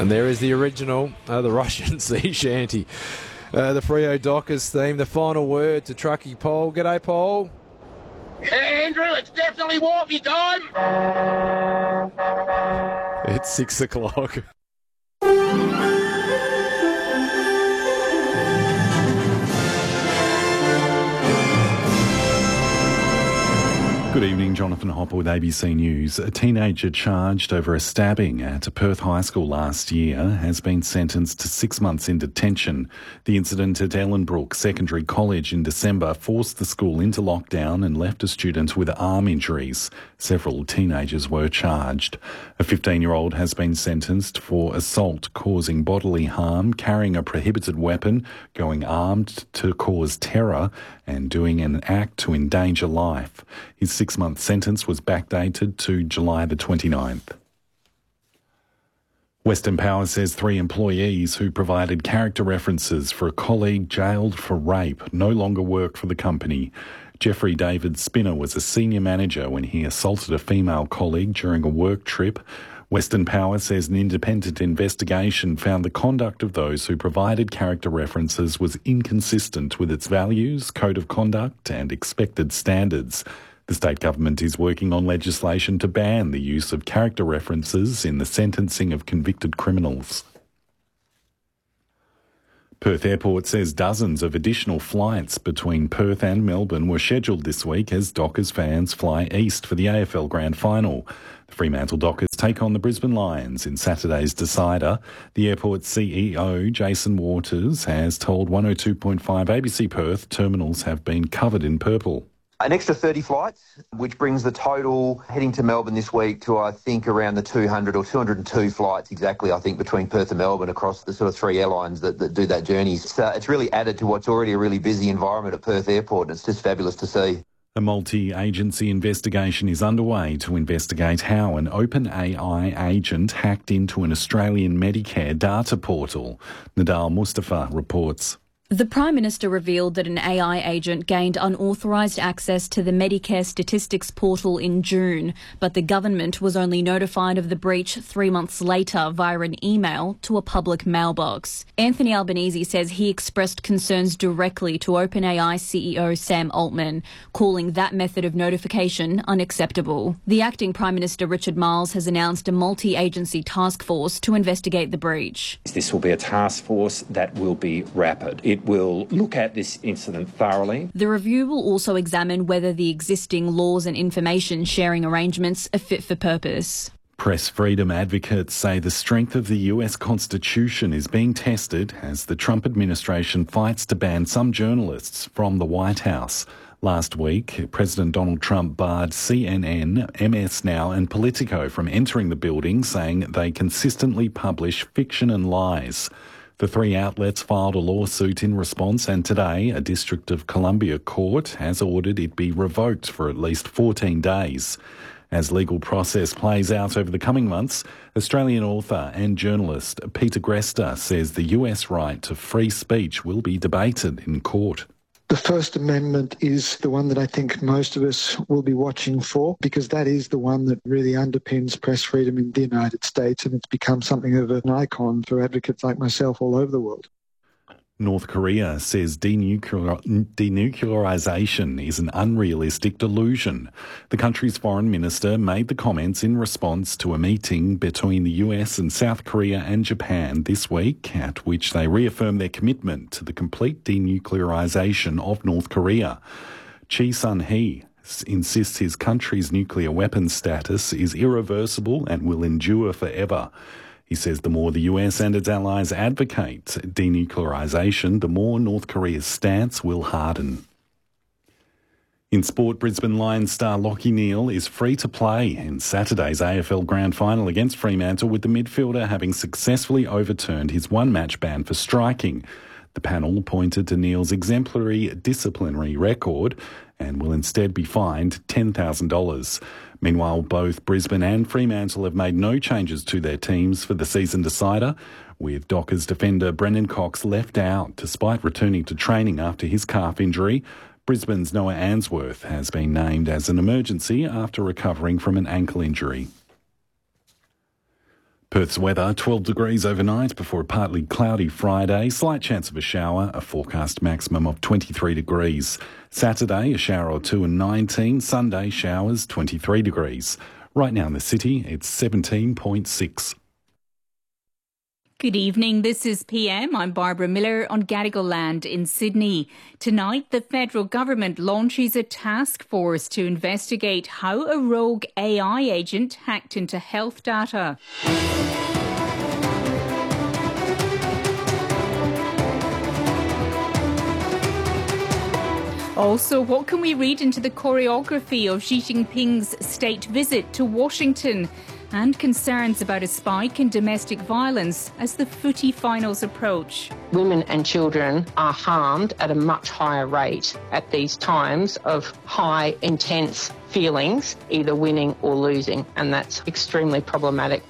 And there is the original, the Russian sea shanty. The Freo Dockers theme, the final word to Truckee Paul. G'day, Paul. Hey, Andrew, it's definitely warpy time. It's 6 o'clock. Good evening, Jonathan Hopper with ABC News. A teenager charged over a stabbing at a Perth high school last year has been sentenced to 6 months in detention. The incident at Ellenbrook Secondary College in December forced the school into lockdown and left a student with arm injuries. Several teenagers were charged. A 15-year-old has been sentenced for assault causing bodily harm, carrying a prohibited weapon, going armed to cause terror, and doing an act to endanger life. His 6-month sentence was backdated to July the 29th. Western Power says 3 employees who provided character references for a colleague jailed for rape no longer work for the company. Jeffrey David Spinner was a senior manager when he assaulted a female colleague during a work trip. Western Power says an independent investigation found the conduct of those who provided character references was inconsistent with its values, code of conduct and expected standards. The state government is working on legislation to ban the use of character references in the sentencing of convicted criminals. Perth Airport says dozens of additional flights between Perth and Melbourne were scheduled this week as Dockers fans fly east for the AFL Grand Final. The Fremantle Dockers take on the Brisbane Lions in Saturday's decider. The airport's CEO, Jason Waters, has told 102.5 ABC Perth terminals have been covered in purple. An extra 30 flights, which brings the total heading to Melbourne this week to, I think, around the 200 or 202 flights exactly, I think, between Perth and Melbourne across the sort of 3 airlines that do that journey. So it's really added to what's already a really busy environment at Perth Airport, and it's just fabulous to see. A multi-agency investigation is underway to investigate how an OpenAI agent hacked into an Australian Medicare data portal. Nadal Mustafa reports. The Prime Minister revealed that an AI agent gained unauthorised access to the Medicare statistics portal in June, but the government was only notified of the breach 3 months later via an email to a public mailbox. Anthony Albanese says he expressed concerns directly to OpenAI CEO Sam Altman, calling that method of notification unacceptable. The acting Prime Minister Richard Marles has announced a multi-agency task force to investigate the breach. This will be a task force that will be rapid. It will look at this incident thoroughly. The review will also examine whether the existing laws and information sharing arrangements are fit for purpose. Press freedom advocates say the strength of the US Constitution is being tested as the Trump administration fights to ban some journalists from the White House. Last week, President Donald Trump barred CNN, MS Now and Politico from entering the building, saying they consistently publish fiction and lies. The 3 outlets filed a lawsuit in response, and today a District of Columbia court has ordered it be revoked for at least 14 days. As legal process plays out over the coming months, Australian author and journalist Peter Grester says the US right to free speech will be debated in court. The First Amendment is the one that I think most of us will be watching for, because that is the one that really underpins press freedom in the United States, and it's become something of an icon for advocates like myself all over the world. North Korea says denuclearization is an unrealistic delusion. The country's foreign minister made the comments in response to a meeting between the US and South Korea and Japan this week, at which they reaffirmed their commitment to the complete denuclearization of North Korea. Choi Sun-hee insists his country's nuclear weapons status is irreversible and will endure forever. He says the more the US and its allies advocate denuclearization, the more North Korea's stance will harden. In sport, Brisbane Lions star Lachie Neale is free to play in Saturday's AFL Grand Final against Fremantle, with the midfielder having successfully overturned his one-match ban for striking. The panel pointed to Neale's exemplary disciplinary record and will instead be fined $10,000. Meanwhile, both Brisbane and Fremantle have made no changes to their teams for the season decider, with Dockers defender Brendan Cox left out despite returning to training after his calf injury. Brisbane's Noah Answorth has been named as an emergency after recovering from an ankle injury. Perth's weather, 12 degrees overnight before a partly cloudy Friday. Slight chance of a shower, a forecast maximum of 23 degrees. Saturday, a shower or two and 19. Sunday, showers, 23 degrees. Right now in the city, it's 17.6. Good evening, this is PM. I'm Barbara Miller on Gadigal land in Sydney. Tonight, the federal government launches a task force to investigate how a rogue AI agent hacked into health data. Also, what can we read into the choreography of Xi Jinping's state visit to Washington? And concerns about a spike in domestic violence as the footy finals approach. Women and children are harmed at a much higher rate at these times of high, intense feelings, either winning or losing, and that's extremely problematic.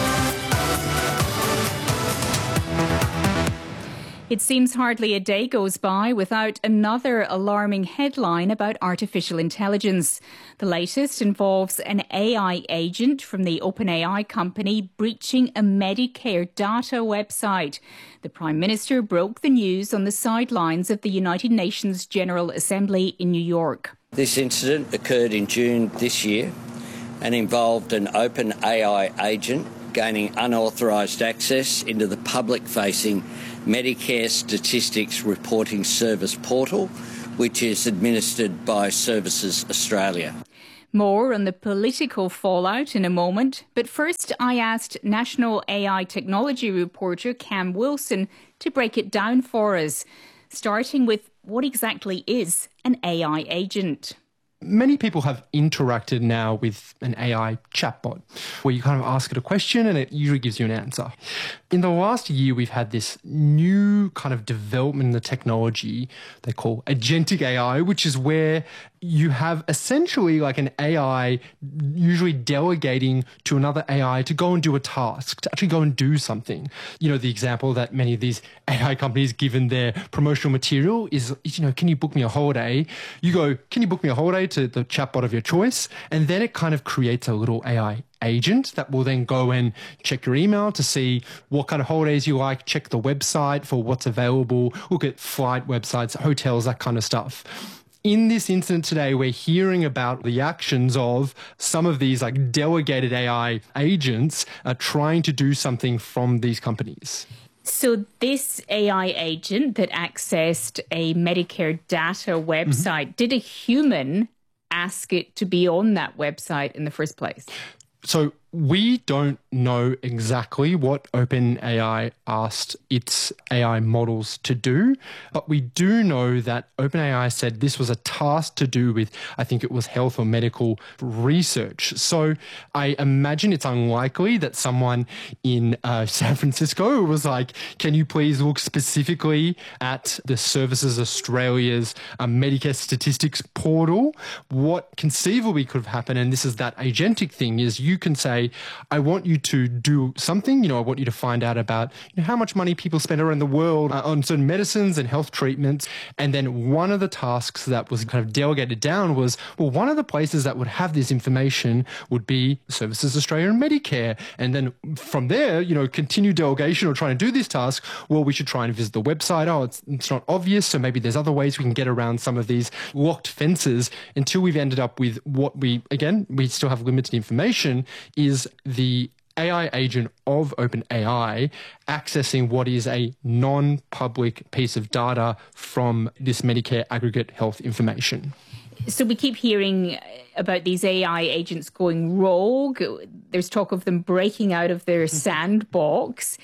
It seems hardly a day goes by without another alarming headline about artificial intelligence. The latest involves an AI agent from the OpenAI company breaching a Medicare data website. The Prime Minister broke the news on the sidelines of the United Nations General Assembly in New York. This incident occurred in June this year and involved an OpenAI agent gaining unauthorised access into the public-facing Medicare Statistics Reporting Service portal, which is administered by Services Australia. More on the political fallout in a moment, but first I asked National AI Technology reporter Cam Wilson to break it down for us, starting with what exactly is an AI agent. Many people have interacted now with an AI chatbot where you kind of ask it a question and it usually gives you an answer. In the last year, we've had this new kind of development in the technology they call agentic AI, which is where you have essentially like an AI usually delegating to another AI to go and do a task, to actually go and do something. You know, the example that many of these AI companies give in their promotional material is, you know, can you book me a holiday? You go, can you book me a holiday to the chatbot of your choice? And then it kind of creates a little AI agent that will then go and check your email to see what kind of holidays you like, check the website for what's available, look at flight websites, hotels, that kind of stuff. In this incident today, we're hearing about the actions of some of these like delegated AI agents trying to do something from these companies. So this AI agent that accessed a Medicare data website, did a human ask it to be on that website in the first place? So we don't know exactly what OpenAI asked its AI models to do, but we do know that OpenAI said this was a task to do with, I think it was health or medical research. So I imagine it's unlikely that someone in San Francisco was like, can you please look specifically at the Services Australia's Medicare statistics portal? What conceivably could have happened, and this is that agentic thing, is you can say, I want you to do something, you know, I want you to find out about how much money people spend around the world on certain medicines and health treatments. And then one of the tasks that was kind of delegated down was, well, one of the places that would have this information would be Services Australia and Medicare. And then from there, you know, continue delegation or trying to do this task. Well, we should try and visit the website. Oh, it's not obvious. So maybe there's other ways we can get around some of these locked fences until we've ended up with what we still have limited information, is the AI agent of OpenAI accessing what is a non-public piece of data from this Medicare aggregate health information. So we keep hearing about these AI agents going rogue. There's talk of them breaking out of their sandbox.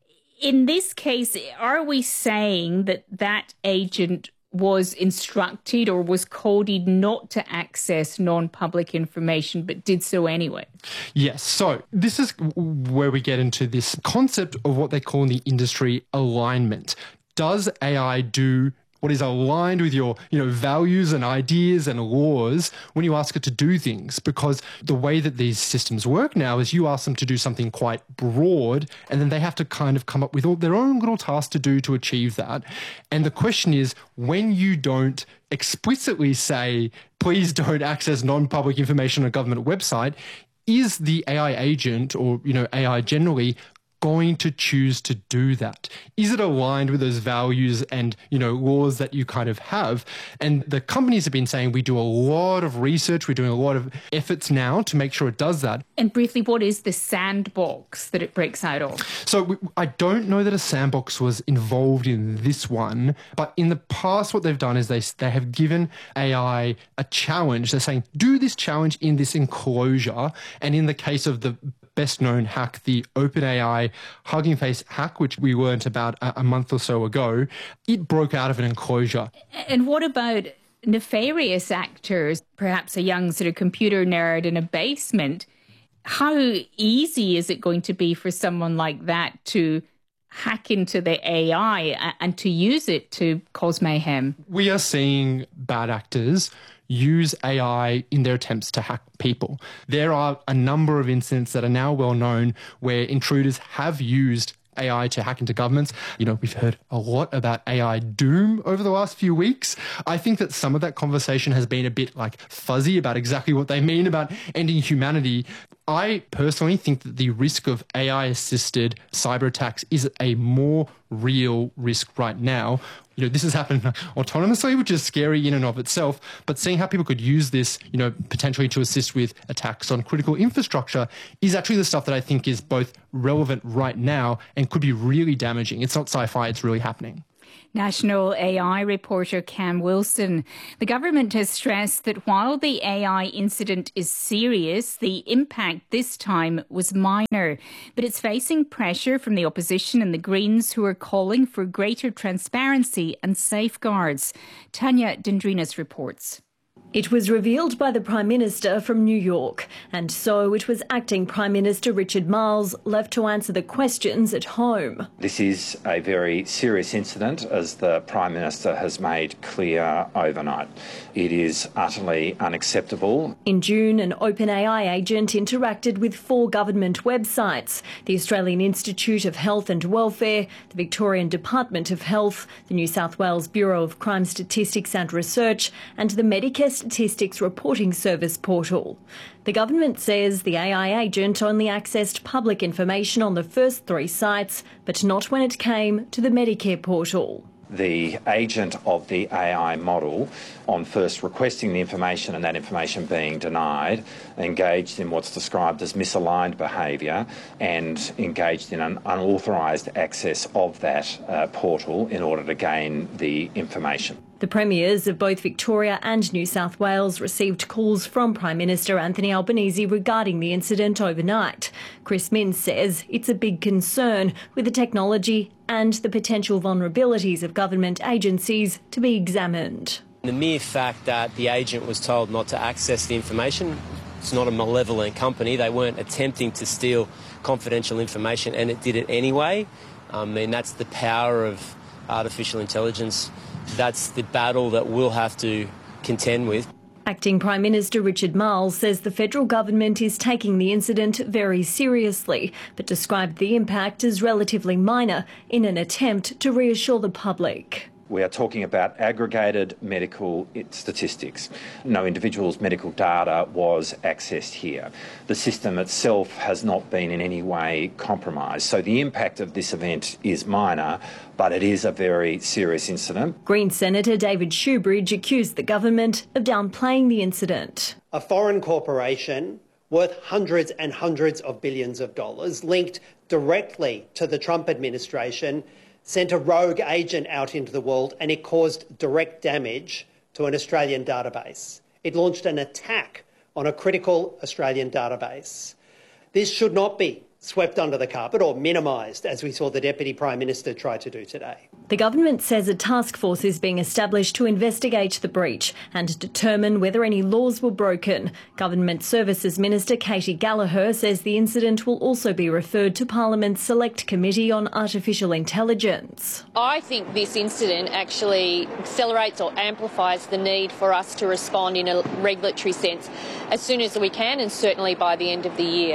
In this case, are we saying that that agent was instructed or was coded not to access non-public information, but did so anyway? Yes. So this is where we get into this concept of what they call in the industry alignment. Does AI do what is aligned with your, values and ideas and laws when you ask it to do things? Because the way that these systems work now is you ask them to do something quite broad, and then they have to kind of come up with all their own little tasks to do to achieve that. And the question is, when you don't explicitly say, please don't access non-public information on a government website, is the AI agent or, AI generally going to choose to do that? Is it aligned with those values and, laws that you kind of have? And the companies have been saying we do a lot of research, we're doing a lot of efforts now to make sure it does that. And briefly, what is the sandbox that it breaks out of? So I don't know that a sandbox was involved in this one, but in the past what they've done is they have given AI a challenge. They're saying, do this challenge in this enclosure. And in the case of the best known hack, the OpenAI Hugging Face hack, which we learned about a month or so ago, it broke out of an enclosure. And what about nefarious actors, perhaps a young sort of computer nerd in a basement? How easy is it going to be for someone like that to hack into the AI and to use it to cause mayhem? We are seeing bad actors use AI in their attempts to hack people. There are a number of incidents that are now well known where intruders have used AI to hack into governments. We've heard a lot about AI doom over the last few weeks. I think that some of that conversation has been a bit fuzzy about exactly what they mean about ending humanity. I personally think that the risk of AI-assisted cyber attacks is a more real risk right now. This has happened autonomously, which is scary in and of itself, but seeing how people could use this, potentially to assist with attacks on critical infrastructure is actually the stuff that I think is both relevant right now and could be really damaging. It's not sci-fi, it's really happening. National AI reporter Cam Wilson. The government has stressed that while the AI incident is serious, the impact this time was minor. But it's facing pressure from the opposition and the Greens, who are calling for greater transparency and safeguards. Tanya Dendrinos reports. It was revealed by the Prime Minister from New York, and so it was Acting Prime Minister Richard Marles left to answer the questions at home. This is a very serious incident, as the Prime Minister has made clear overnight. It is utterly unacceptable. In June, an OpenAI agent interacted with 4 government websites: the Australian Institute of Health and Welfare, the Victorian Department of Health, the New South Wales Bureau of Crime Statistics and Research, and the Medicare Statistics Reporting Service portal. The government says the AI agent only accessed public information on the first 3 sites, but not when it came to the Medicare portal. The agent of the AI model, on first requesting the information and that information being denied, engaged in what's described as misaligned behaviour and engaged in an unauthorised access of that portal in order to gain the information. The premiers of both Victoria and New South Wales received calls from Prime Minister Anthony Albanese regarding the incident overnight. Chris Minns says it's a big concern, with the technology and the potential vulnerabilities of government agencies to be examined. The mere fact that the agent was told not to access the information, it's not a malevolent company. They weren't attempting to steal confidential information, and it did it anyway. That's the power of artificial intelligence. That's the battle that we'll have to contend with. Acting Prime Minister Richard Marles says the federal government is taking the incident very seriously, but described the impact as relatively minor in an attempt to reassure the public. We are talking about aggregated medical statistics. No individual's medical data was accessed here. The system itself has not been in any way compromised. So the impact of this event is minor, but it is a very serious incident. Green Senator David Shoebridge accused the government of downplaying the incident. A foreign corporation worth hundreds and hundreds of billions of dollars, linked directly to the Trump administration, sent a rogue agent out into the world, and it caused direct damage to an Australian database. It launched an attack on a critical Australian database. This should not be swept under the carpet or minimised, as we saw the Deputy Prime Minister try to do today. The government says a task force is being established to investigate the breach and determine whether any laws were broken. Government Services Minister Katie Gallagher says the incident will also be referred to Parliament's Select Committee on Artificial Intelligence. I think this incident actually accelerates or amplifies the need for us to respond in a regulatory sense as soon as we can, and certainly by the end of the year.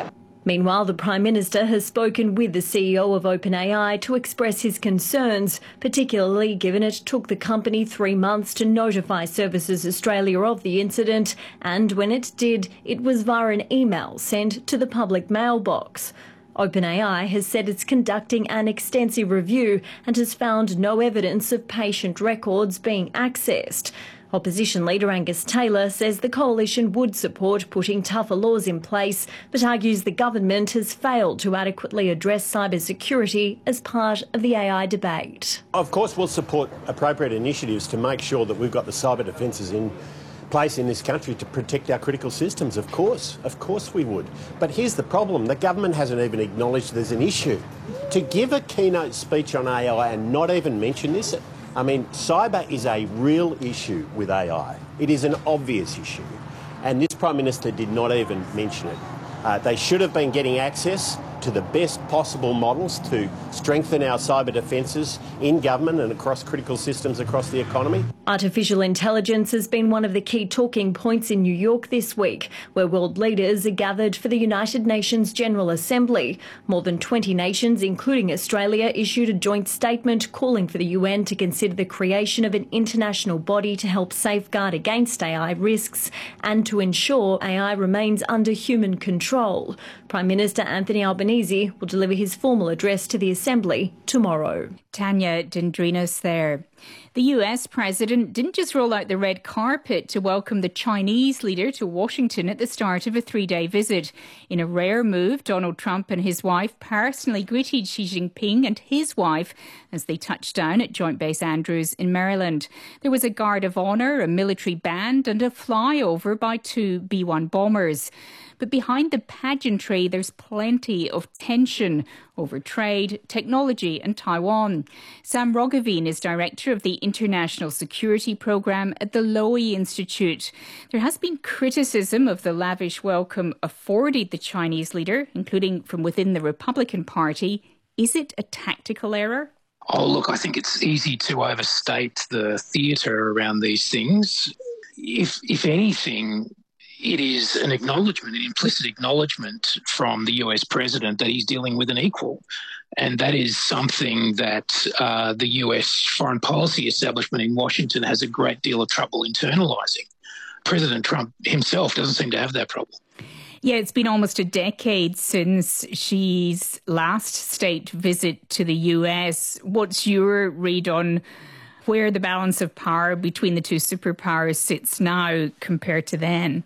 Meanwhile, the Prime Minister has spoken with the CEO of OpenAI to express his concerns, particularly given it took the company 3 months to notify Services Australia of the incident, and when it did, it was via an email sent to the public mailbox. OpenAI has said it's conducting an extensive review and has found no evidence of patient records being accessed. Opposition leader Angus Taylor says the coalition would support putting tougher laws in place, but argues the government has failed to adequately address cybersecurity as part of the AI debate. Of course, we'll support appropriate initiatives to make sure that we've got the cyber defences in place in this country to protect our critical systems. Of course we would. But here's the problem. The government hasn't even acknowledged there's an issue. To give a keynote speech on AI and not even mention this, I mean, cyber is a real issue with AI. It is an obvious issue. And this Prime Minister did not even mention it. They should have been getting access to the best possible models to strengthen our cyber defences in government and across critical systems across the economy. Artificial intelligence has been one of the key talking points in New York this week, where world leaders are gathered for the United Nations General Assembly. More than 20 nations, including Australia, issued a joint statement calling for the UN to consider the creation of an international body to help safeguard against AI risks and to ensure AI remains under human control. Prime Minister Anthony Albanese will deliver his formal address to the Assembly tomorrow. Tanya Dendrinos there. The US president didn't just roll out the red carpet to welcome the Chinese leader to Washington at the start of a 3-day visit. In a rare move, Donald Trump and his wife personally greeted Xi Jinping and his wife as they touched down at Joint Base Andrews in Maryland. There was a guard of honour, a military band and a flyover by 2 B-1 bombers. But behind the pageantry, there's plenty of tension over trade, technology and Taiwan. Sam Roggeveen is director of the International Security Programme at the Lowy Institute. There has been criticism of the lavish welcome afforded the Chinese leader, including from within the Republican Party. Is it a tactical error? Oh, look, I think it's easy to overstate the theatre around these things. If anything, it is an acknowledgement, an implicit acknowledgement from the US president that he's dealing with an equal. And that is something that the US foreign policy establishment in Washington has a great deal of trouble internalising. President Trump himself doesn't seem to have that problem. Yeah, it's been almost a decade since Xi's last state visit to the US. What's your read on where the balance of power between the two superpowers sits now compared to then?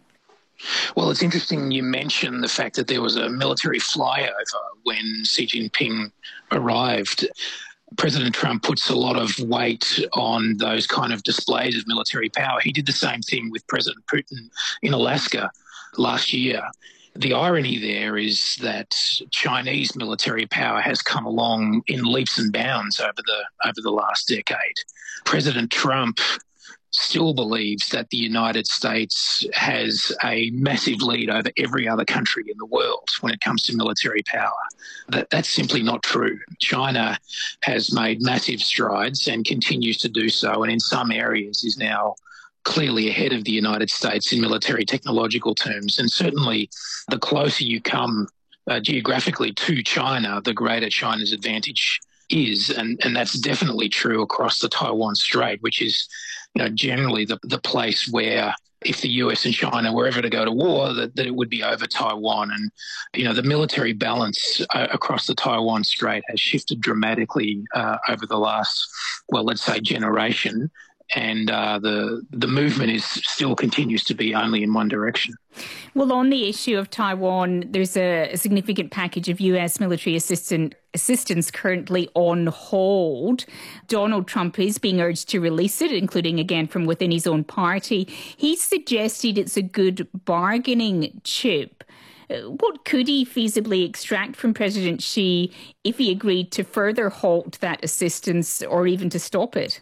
Well, it's interesting you mentioned the fact that there was a military flyover when Xi Jinping arrived. President Trump puts a lot of weight on those kind of displays of military power. He did the same thing with President Putin in Alaska last year. The irony there is that Chinese military power has come along in leaps and bounds over the last decade. President Trump still believes that the United States has a massive lead over every other country in the world when it comes to military power. That's simply not true. China has made massive strides and continues to do so, and in some areas is now clearly ahead of the United States in military technological terms. And certainly the closer you come geographically to China, the greater China's advantage is. And that's definitely true across the Taiwan Strait, which is generally the place where if the US and China were ever to go to war, that it would be over Taiwan. And, the military balance across the Taiwan Strait has shifted dramatically over the last, let's say, generation. And the movement still continues to be only in one direction. Well, on the issue of Taiwan, there's a significant package of US military assistance currently on hold. Donald Trump is being urged to release it, including, again, from within his own party. He suggested it's a good bargaining chip. What could he feasibly extract from President Xi if he agreed to further halt that assistance or even to stop it?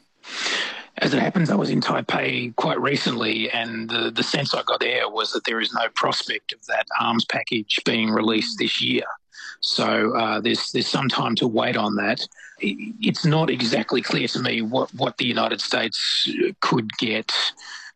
As it happens, I was in Taipei quite recently, and the sense I got there was that there is no prospect of that arms package being released this year. So there's some time to wait on that. It's not exactly clear to me what the United States could get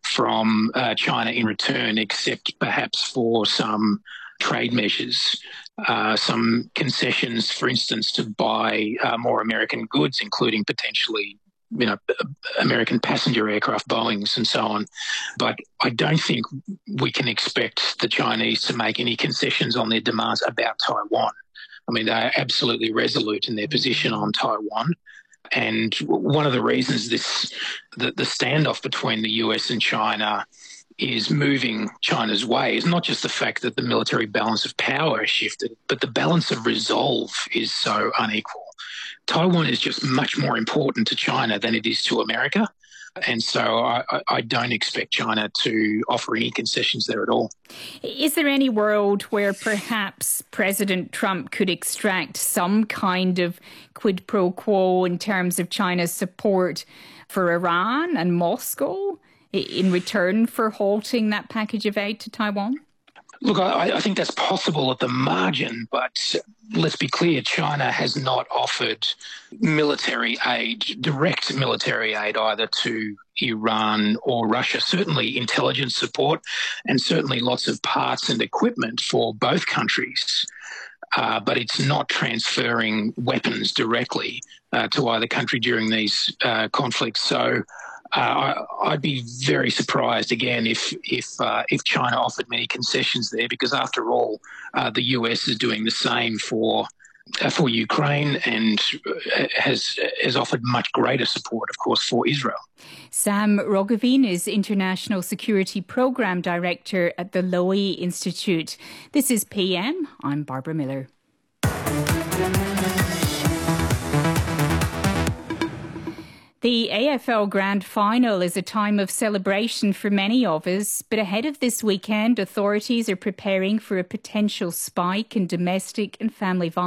from China in return, except perhaps for some trade measures. some concessions, for instance, to buy more American goods, including potentially American passenger aircraft, Boeings and so on. But I don't think we can expect the Chinese to make any concessions on their demands about Taiwan. I mean, they're absolutely resolute in their position on Taiwan. And one of the reasons the standoff between the US and China is moving China's way is not just the fact that the military balance of power has shifted, but the balance of resolve is so unequal. Taiwan is just much more important to China than it is to America. And so I don't expect China to offer any concessions there at all. Is there any world where perhaps President Trump could extract some kind of quid pro quo in terms of China's support for Iran and Moscow in return for halting that package of aid to Taiwan? Look, I think that's possible at the margin, but let's be clear, China has not offered military aid, direct military aid either to Iran or Russia, certainly intelligence support and certainly lots of parts and equipment for both countries. But it's not transferring weapons directly to either country during these conflicts. So I'd be very surprised again if China offered many concessions there, because after all, the US is doing the same for Ukraine and has offered much greater support, of course, for Israel. Sam Roggeveen is International Security Programme Director at the Lowy Institute. This is PM. I'm Barbara Miller. The AFL Grand Final is a time of celebration for many of us, but ahead of this weekend, authorities are preparing for a potential spike in domestic and family violence.